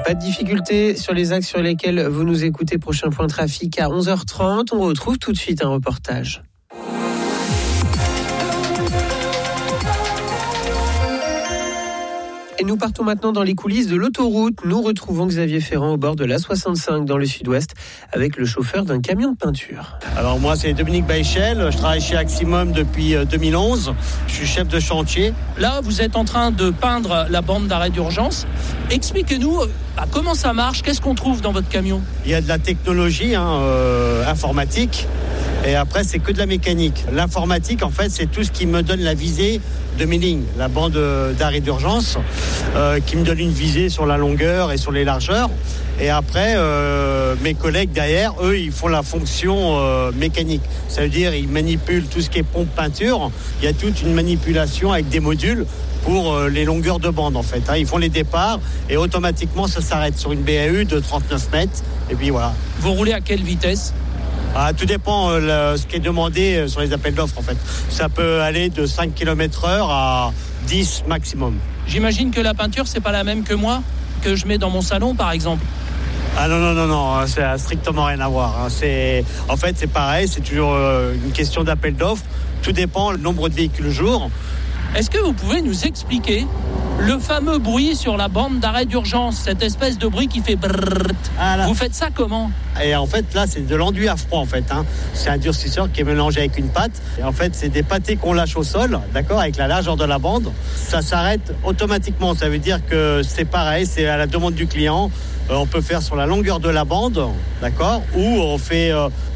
Pas de difficulté sur les axes sur lesquels vous nous écoutez. Prochain point trafic à 11h30. On retrouve tout de suite un reportage. Et nous partons maintenant dans les coulisses de l'autoroute. Nous retrouvons Xavier Ferrand au bord de l'A65 dans le sud-ouest avec le chauffeur d'un camion de peinture. Alors moi c'est Dominique Baichel, je travaille chez Aximum depuis 2011, je suis chef de chantier. Là vous êtes en train de peindre la bande d'arrêt d'urgence. Expliquez-nous comment ça marche, qu'est-ce qu'on trouve dans votre camion ? Il y a de la technologie informatique et après c'est que de la mécanique. L'informatique en fait c'est tout ce qui me donne la visée de mes lignes, la bande d'arrêt d'urgence qui me donne une visée sur la longueur et sur les largeurs. Et après, mes collègues derrière, eux, ils font la fonction mécanique. Ça veut dire ils manipulent tout ce qui est pompe peinture. Il y a toute une manipulation avec des modules pour les longueurs de bande en fait. Ils font les départs et automatiquement ça s'arrête sur une BAU de 39 mètres. Et puis voilà. Vous roulez à quelle vitesse ? Tout dépend ce qui est demandé sur les appels d'offres en fait. Ça peut aller de 5 km/h à 10 maximum. J'imagine que la peinture c'est pas la même que moi, que je mets dans mon salon par exemple. Ah non, ça n'a strictement rien à voir. En fait c'est pareil, c'est toujours une question d'appel d'offres. Tout dépend du nombre de véhicules jour. Est-ce que vous pouvez nous expliquer le fameux bruit sur la bande d'arrêt d'urgence, cette espèce de bruit qui fait brrrr. Vous faites ça comment ? Et en fait là c'est de l'enduit à froid en fait. C'est un durcisseur qui est mélangé avec une pâte. Et en fait c'est des pâtés qu'on lâche au sol, d'accord, avec la largeur de la bande. Ça s'arrête automatiquement. Ça veut dire que c'est pareil, c'est à la demande du client. On peut faire sur la longueur de la bande, d'accord, ou on fait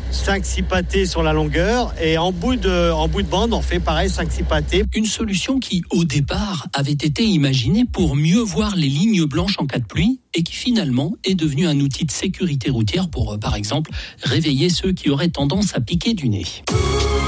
5-6 pâtés sur la longueur et en bout de bande on fait pareil 5-6 pâtés. Une solution qui au départ avait été imaginée pour mieux voir les lignes blanches en cas de pluie et qui finalement est devenue un outil de sécurité routière pour par exemple réveiller ceux qui auraient tendance à piquer du nez.